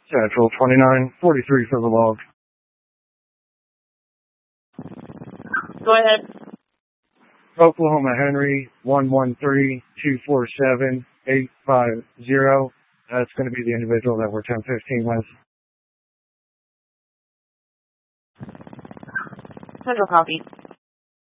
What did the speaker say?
Central 2943 for the log. Go ahead. Oklahoma Henry 113-247-850. That's going to be the individual that we're 1015 with. Central copy.